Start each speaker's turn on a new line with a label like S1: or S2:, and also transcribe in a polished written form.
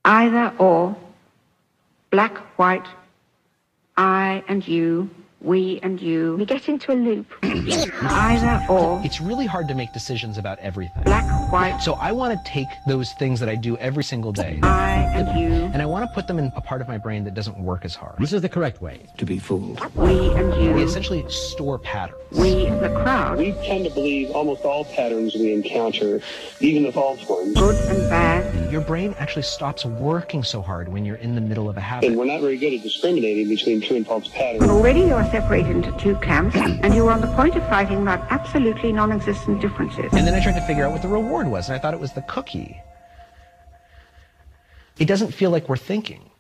S1: Either or, black, white, I and you, we and you. We get into a loop. Either or.
S2: It's really hard to make decisions about everything.
S1: Black, white.
S2: So I want to take those things that I do every single day.
S1: I and you.
S2: And I want to put them in a part of my brain that doesn't work as hard.
S3: This is the correct way to be fooled.
S1: We and you.
S2: We essentially store patterns.
S1: We and the crowd.
S4: We tend to believe almost all patterns we encounter, even the false ones.
S1: Good and bad.
S2: Your brain actually stops working so hard when you're in the middle of a habit.
S4: And we're not very good at discriminating between true and false patterns.
S1: And already you are separated into two camps, and you are on the point of fighting about absolutely non-existent differences.
S2: And then I tried to figure out what the reward was, and I thought it was the cookie. It doesn't feel like we're thinking.